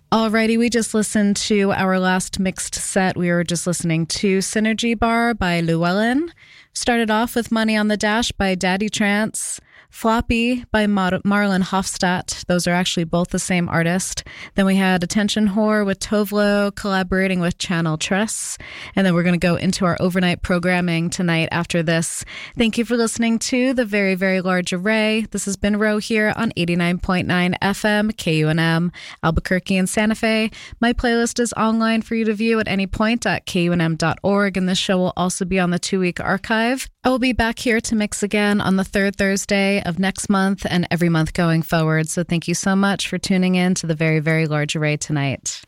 Alrighty, we just listened to our last mixed set. We were just listening to Synergy Bar by Llewellyn. Started off with Money on the Dash by Daddy Trance. Floppy by Marlon Hofstadt. Those are actually both the same artist. Then we had Attention Whore with Tovlo collaborating with Channel Tress. And then we're going to go into our overnight programming tonight after this. Thank you for listening to The Very, Very Large Array. This has been Ro here on 89.9 FM, KUNM, Albuquerque and Santa Fe. My playlist is online for you to view at any point at kunm.org, and this show will also be on the 2-week archive. I will be back here to mix again on the third Thursday of next month and every month going forward. So thank you so much for tuning in to The Very, Very Large Array tonight.